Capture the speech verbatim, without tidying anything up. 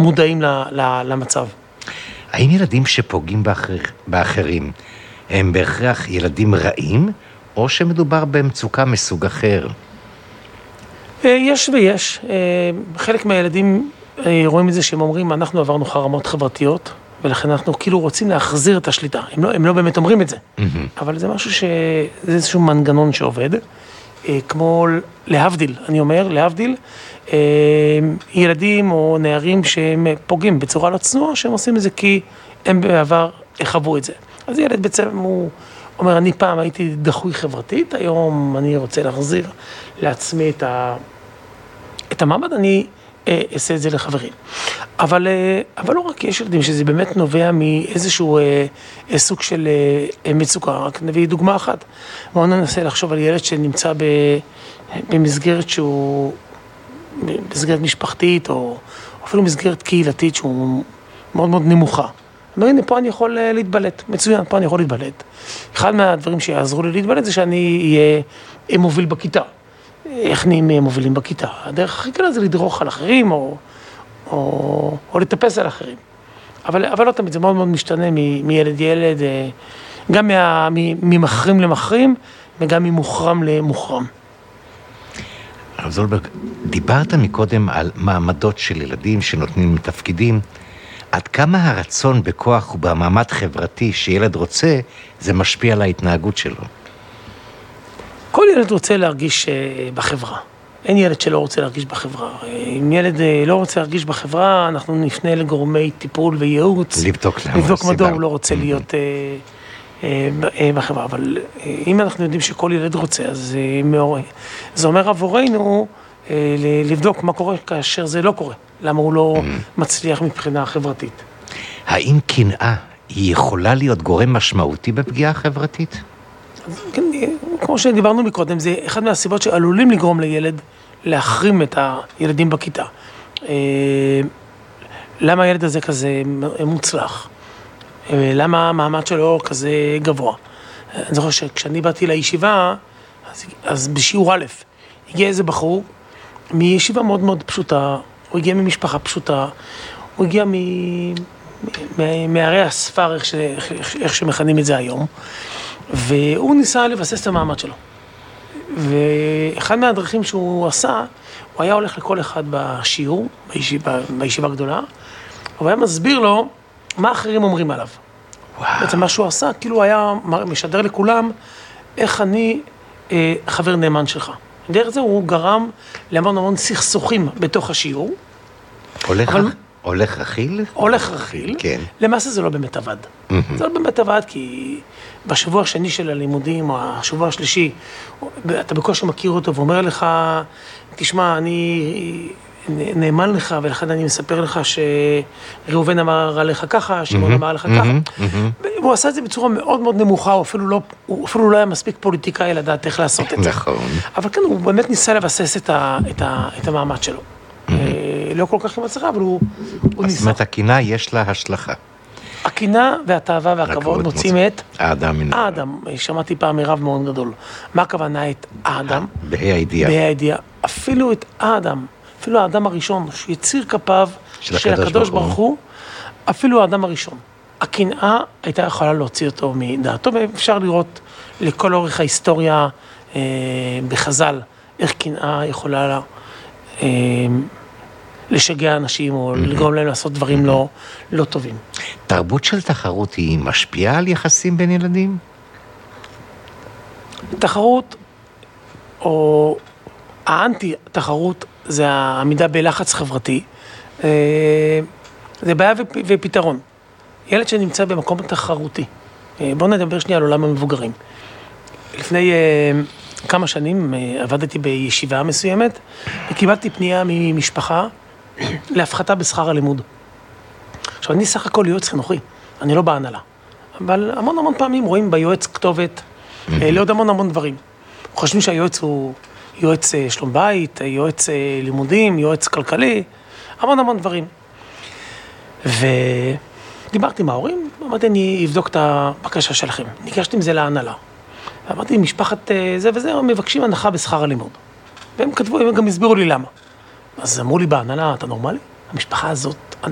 מודעים למצב. האם ילדים שפוגעים באחר, באחרים הם בהכרח ילדים רעים, או שמדובר במצוקה מסוג אחר? יש ויש. חלק מהילדים רואים את זה שהם אומרים, אנחנו עברנו חרמות חברתיות, ולכן אנחנו כאילו רוצים להחזיר את השליטה. הם לא, הם לא באמת אומרים את זה. Mm-hmm. אבל זה משהו ש... זה איזשהו מנגנון שעובד. כמו להבדיל, אני אומר, להבדיל, ילדים או נערים שהם פוגעים בצורה לא צנועה, שהם עושים את זה כי הם בעבר חוו את זה. אז ילד בעצם הוא אומר, אני פעם הייתי דחוי חברתית, היום אני רוצה להחזיר לעצמי את, ה... את המעמד, אני אעשה את זה לחברים. אבל, אבל לא רק יש ילדים שזה באמת נובע מאיזשהו סוג של מצוקה, רק נביא דוגמה אחת. בואו ננסה לחשוב על ילד שנמצא במסגרת שהוא, במסגרת משפחתית או אפילו מסגרת קהילתית שהוא מאוד מאוד נמוכה. אומר, הנה, פה אני יכול להתבלט, מצוין, פה אני יכול להתבלט. אחד מהדברים שיעזרו לי להתבלט זה שאני אהיה מוביל בכיתה. איך נהיים מובילים בכיתה? הדרך הכי קלה זה לדרוך על אחרים או, או, או לטפס על אחרים. אבל, אבל לא תמיד, זה מאוד מאוד משתנה מ, מילד ילד, גם מה, ממחרים למחרים וגם ממוחרם למוחרם. הרב זולברג, דיברת מקודם על מעמדות של ילדים שנותנים תפקידים. עד כמה הרצון בכוח ובמעמד חברתי שילד רוצה, זה משפיע על ההתנהגות שלו? כל ילד רוצה להרגיש בחברה. אין ילד שלא רוצה להרגיש בחברה. אם ילד לא רוצה להרגיש בחברה, אנחנו נפנה לגורמי טיפול וייעוץ. לבדוק למה. לבדוק מדוע הוא לא רוצה להיות בחברה. אבל אם אנחנו יודעים שכל ילד רוצה, אז זה אומר עבורנו לבדוק מה קורה כאשר זה לא קורה. למה הוא לא מצליח מבחינה חברתית. האם קנאה היא יכולה להיות גורם משמעותי בפגיעה חברתית? כן, כמו שדיברנו מקודם, זה אחד מהסיבות שעלולים לגרום לילד להחרים את הילדים בכיתה. למה הילד הזה כזה מוצלח? למה המעמד שלו כזה גבוה? אני זוכר שכשאני באתי לישיבה, אז, אז בשיעור א', הגיע איזה בחור מישיבה מאוד מאוד פשוטה, הוא הגיע ממשפחה פשוטה, הוא הגיע מ... מערי הספר, איך, ש... איך שמכנים את זה היום, והוא ניסה לבסס את המעמד שלו. ואחד מהדרכים שהוא עשה, הוא היה הולך לכל אחד בשיעור, בישיבה, בישיבה הגדולה, הוא היה מסביר לו מה אחרים אומרים עליו. וואו. בעצם מה שהוא עשה, כאילו הוא היה משדר לכולם, איך אני אה, חבר נאמן שלך. דרך זה הוא גרם להמון המון סכסוכים בתוך השיעור. הולך, אבל... הולך רכיל? הולך רכיל. כן. למעשה זה לא באמת עבד. Mm-hmm. זה לא באמת עבד כי בשבוע השני של הלימודים, או השבוע השלישי, אתה בקושי מכיר אותו ואומר לך, תשמע, אני נאמן לך, ולכן אני מספר לך שראובן אמר עליך ככה, שמעון אמר עליך ככה. והוא עשה את זה בצורה מאוד מאוד נמוכה, הוא אפילו לא, הוא אפילו לא היה מספיק פוליטיקאי לדעת איך לעשות את זה. נכון. אבל כן, הוא באמת ניסה לבסס את, ה, את, ה, את המעמד שלו. לא כל כך עם הצלחה, אבל הוא ניסה. זאת אומרת, הקנאה יש לה השלכה. הקנאה והתאווה והכבוד מוצאים את האדם מן האדם. האדם. שמעתי פעם מרב מאוד גדול. מה הכוונה את האדם? בה"א הידיעה. בה"א הידיעה. אפילו את האדם, אפילו האדם הראשון, שיציר כפיו של הקדוש ברוך הוא, אפילו האדם הראשון. הקנאה הייתה יכולה להוציא אותו מדעתו, ואפשר לראות לכל אורך ההיסטוריה אה, בחז"ל, איך קנאה יכולה לה, אה, לשגע אנשים או לגרום להם לעשות דברים לא, לא טובים. תרבות של תחרות היא משפיעה על יחסים בין ילדים? תחרות, או האנטי-תחרות, זה העמידה בלחץ חברתי. זה בעיה ופתרון. ילד שנמצא במקום תחרותי. בואו נדבר שנייה על עולם המבוגרים. לפני כמה שנים עבדתי בישיבה מסוימת, וקיבלתי פנייה ממשפחה להפחתה בשכר הלימוד. עכשיו, אני סך הכל יועץ חינוכי, אני לא בהנהלה. אבל המון המון פעמים רואים ביועץ כתובת לעוד המון המון דברים. חושבים שהיועץ הוא יועץ שלום בית, יועץ לימודים, יועץ כלכלי, המון המון דברים. ודיברתי עם ההורים, אמרתי, אני אבדוק את הבקשה שלכם. ניגשתי עם זה להנהלה. ואמרתי, משפחת זה וזה, הם מבקשים הנחה בשכר הלימוד. והם כתבו, הם גם הסבירו לי למה. אז אמרו לי בהנהלה, אתה נורמלי? המשפחה הזאת